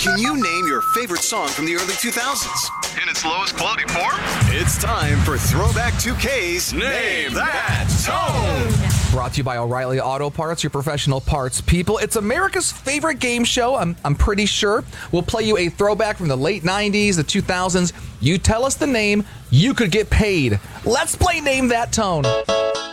Can you name your favorite song from the early 2000s? In its lowest quality form? It's time for Throwback 2K's Name That Tone. Brought to you by O'Reilly Auto Parts, your professional parts people. It's America's favorite game show, I'm pretty sure. We'll play you a throwback from the late 90s, the 2000s. You tell us the name, you could get paid. Let's play Name That Tone.